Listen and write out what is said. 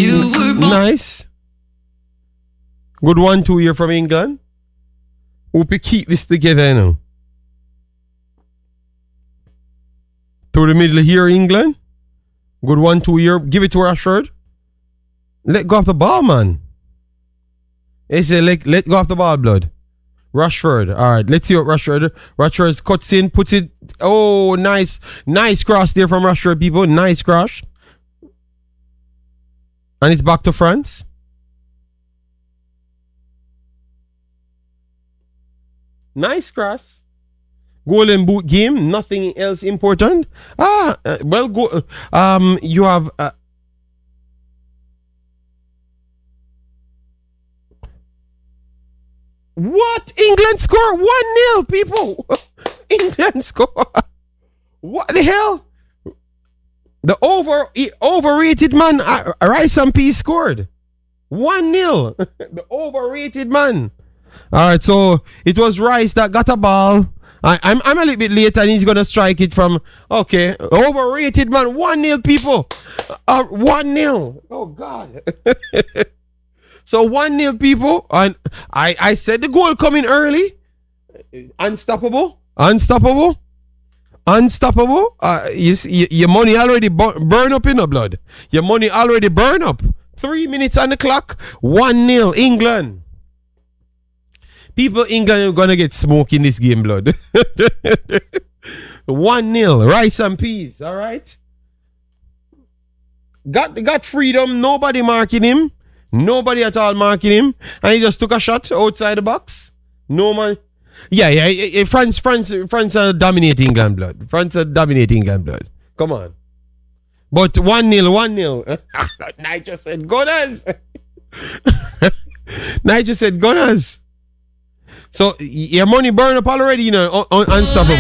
You were born. Nice. Good 1-2 here from England. Hope we keep this together, you know. Through the middle here, England. Good 1-2 here. Give it to Rashford. Let go of the ball, man. They say let go of the ball, blood. Rashford. All right, let's see what Rashford cuts in, puts it. Oh, nice. Nice cross there from Rashford, people. Nice cross. And it's back to France. Nice cross. Golden boot game. Nothing else important. Well, go. You have. What? England score 1-0, people. England score. What the hell? The overrated man, Rice and Peas scored 1-0. The overrated man. All right, so it was Rice that got a ball. I'm a little bit late and he's gonna strike it from. Okay, overrated man, 1-0, people. 1-0. Oh God. So 1-0, people. And I said the goal coming early. Unstoppable. Your money already burn up in the blood. Your money already burn up. 3 minutes on the clock. 1-0 England. People, England are gonna get smoked in this game, blood. 1-0. Rice and Peas. All right. Got freedom. Nobody marking him. Nobody at all marking him. And he just took a shot outside the box. No man. Yeah. France are dominating England, blood. France are dominating England, blood. Come on. But 1-0. Nigel said Gunners. Nigel said Gunners. So your money burn up already, you know, unstoppable.